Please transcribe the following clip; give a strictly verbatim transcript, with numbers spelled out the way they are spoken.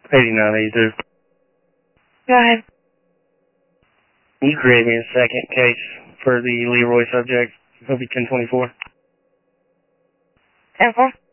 eighty-nine eighty-two. Go ahead. Can you create me a second case for the Leroy subject, O B ten twenty-four? ten four?